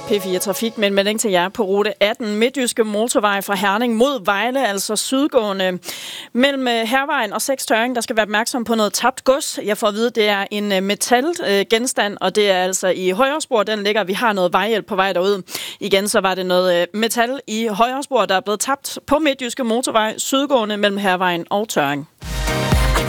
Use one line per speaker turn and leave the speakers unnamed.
P4 Trafik med en melding til jer på rute 18. Midtjyske motorvej fra Herning mod Vejle, altså sydgående. Mellem Hærvejen og 6 Tørring, der skal være opmærksom på noget tabt gods. Jeg får at vide, det er en metalgenstand, og det er altså i højrespor. Den ligger, vi har noget vejhjælp på vej derud. Igen så var det noget metal i højrespor, der er blevet tabt på Midtjyske motorvej sydgående mellem Hærvejen og Tørring.